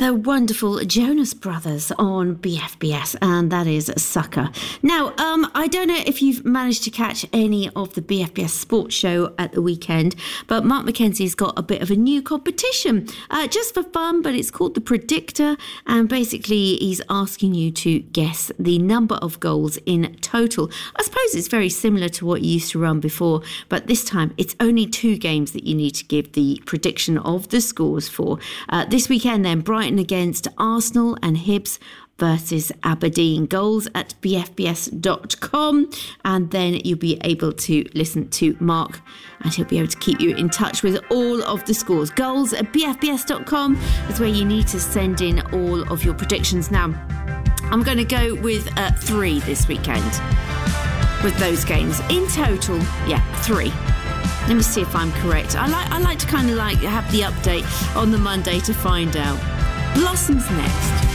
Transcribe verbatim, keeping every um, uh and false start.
the wonderful Jonas Brothers on B F B S, and that is Sucker. Now, um, I don't know if you've managed to catch any of the B F B S sports show at the weekend, but Mark Mackenzie's got a bit of a new competition, uh, just for fun, but it's called The Predictor, and basically he's asking you to guess the number of goals in total. I suppose it's very similar to what you used to run before, but this time it's only two games that you need to give the prediction of the scores for. Uh, this weekend then, Brighton against Arsenal and Hibs versus Aberdeen. Goals at b f b s dot com, and then you'll be able to listen to Mark and he'll be able to keep you in touch with all of the scores. Goals at b f b s dot com is where you need to send in all of your predictions. Now, I'm going to go with uh, three this weekend with those games. In total, yeah, three. Let me see if I'm correct. I like I like to kind of like have the update on the Monday to find out. Blossoms next.